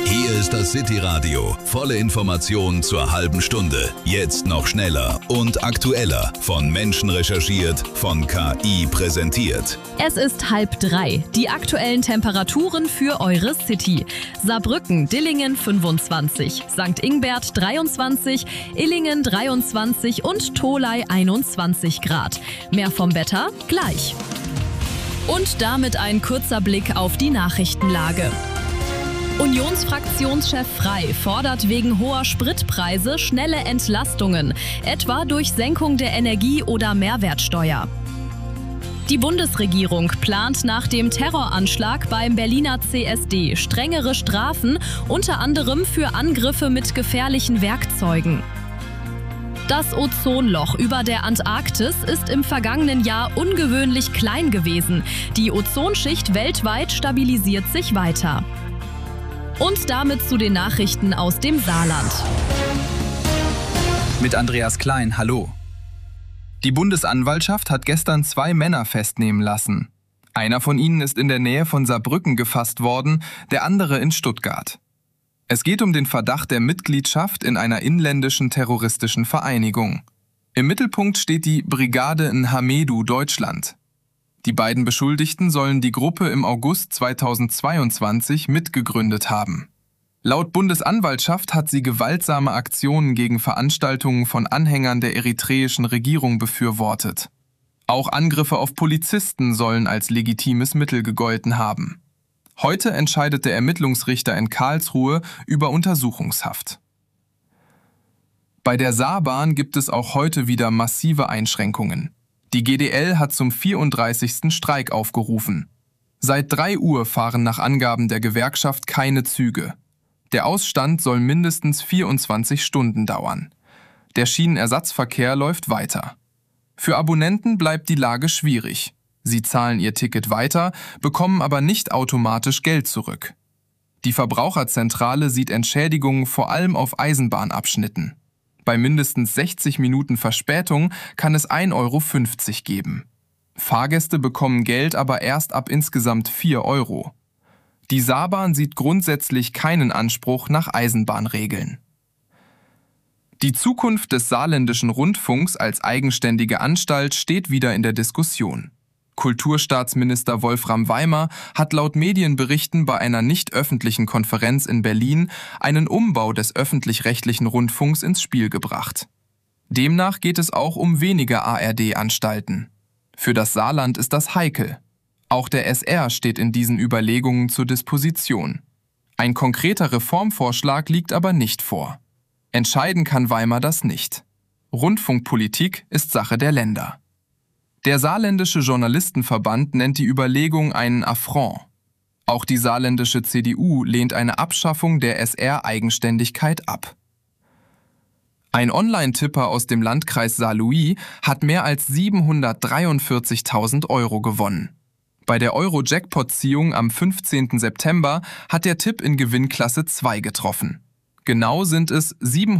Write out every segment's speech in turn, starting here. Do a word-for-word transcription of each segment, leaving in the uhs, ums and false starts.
Hier ist das City-Radio. Volle Informationen zur halben Stunde. Jetzt noch schneller und aktueller. Von Menschen recherchiert, von K I präsentiert. Es ist halb drei. Die aktuellen Temperaturen für eure City. Saarbrücken, Dillingen fünfundzwanzig, Sankt Ingbert dreiundzwanzig, Illingen dreiundzwanzig und Tholey einundzwanzig Grad. Mehr vom Wetter gleich. Und damit ein kurzer Blick auf die Nachrichtenlage. Unionsfraktionschef Frey fordert wegen hoher Spritpreise schnelle Entlastungen, etwa durch Senkung der Energie- oder Mehrwertsteuer. Die Bundesregierung plant nach dem Terroranschlag beim Berliner C S D strengere Strafen, unter anderem für Angriffe mit gefährlichen Werkzeugen. Das Ozonloch über der Antarktis ist im vergangenen Jahr ungewöhnlich klein gewesen. Die Ozonschicht weltweit stabilisiert sich weiter. Und damit zu den Nachrichten aus dem Saarland. Mit Andreas Klein, hallo. Die Bundesanwaltschaft hat gestern zwei Männer festnehmen lassen. Einer von ihnen ist in der Nähe von Saarbrücken gefasst worden, der andere in Stuttgart. Es geht um den Verdacht der Mitgliedschaft in einer inländischen terroristischen Vereinigung. Im Mittelpunkt steht die Brigade Nhamedu Deutschland. Die beiden Beschuldigten sollen die Gruppe im August zweitausendzweiundzwanzig mitgegründet haben. Laut Bundesanwaltschaft hat sie gewaltsame Aktionen gegen Veranstaltungen von Anhängern der eritreischen Regierung befürwortet. Auch Angriffe auf Polizisten sollen als legitimes Mittel gegolten haben. Heute entscheidet der Ermittlungsrichter in Karlsruhe über Untersuchungshaft. Bei der Saarbahn gibt es auch heute wieder massive Einschränkungen. Die G D L hat zum vierunddreißigsten Streik aufgerufen. Seit drei Uhr fahren nach Angaben der Gewerkschaft keine Züge. Der Ausstand soll mindestens vierundzwanzig Stunden dauern. Der Schienenersatzverkehr läuft weiter. Für Abonnenten bleibt die Lage schwierig. Sie zahlen ihr Ticket weiter, bekommen aber nicht automatisch Geld zurück. Die Verbraucherzentrale sieht Entschädigungen vor allem auf Eisenbahnabschnitten. Bei mindestens sechzig Minuten Verspätung kann es ein Euro fünfzig geben. Fahrgäste bekommen Geld aber erst ab insgesamt vier Euro. Die Saarbahn sieht grundsätzlich keinen Anspruch nach Eisenbahnregeln. Die Zukunft des saarländischen Rundfunks als eigenständige Anstalt steht wieder in der Diskussion. Kulturstaatsminister Wolfram Weimer hat laut Medienberichten bei einer nicht öffentlichen Konferenz in Berlin einen Umbau des öffentlich-rechtlichen Rundfunks ins Spiel gebracht. Demnach geht es auch um weniger A R D-Anstalten. Für das Saarland ist das heikel. Auch der S R steht in diesen Überlegungen zur Disposition. Ein konkreter Reformvorschlag liegt aber nicht vor. Entscheiden kann Weimer das nicht. Rundfunkpolitik ist Sache der Länder. Der Saarländische Journalistenverband nennt die Überlegung einen Affront. Auch die saarländische C D U lehnt eine Abschaffung der S R-Eigenständigkeit ab. Ein Online-Tipper aus dem Landkreis Saarlouis hat mehr als siebenhundertdreiundvierzigtausend Euro gewonnen. Bei der Euro-Jackpot-Ziehung am fünfzehnten September hat der Tipp in Gewinnklasse zwei getroffen. Genau sind es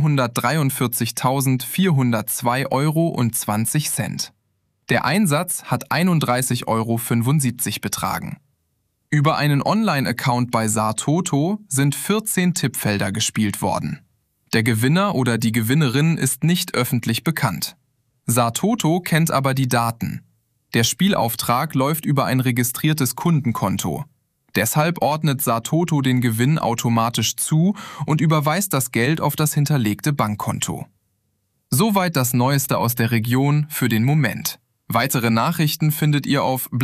siebenhundertdreiundvierzigtausendvierhundertzwei Euro und zwanzig Cent. Der Einsatz hat einunddreißig Euro fünfundsiebzig betragen. Über einen Online-Account bei Saartoto sind vierzehn Tippfelder gespielt worden. Der Gewinner oder die Gewinnerin ist nicht öffentlich bekannt. Saartoto kennt aber die Daten. Der Spielauftrag läuft über ein registriertes Kundenkonto. Deshalb ordnet Saartoto den Gewinn automatisch zu und überweist das Geld auf das hinterlegte Bankkonto. Soweit das Neueste aus der Region für den Moment. Weitere Nachrichten findet ihr auf